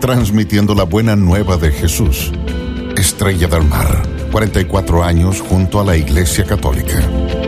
transmitiendo la buena nueva de Jesús. Estrella del Mar, 44 años junto a la Iglesia Católica.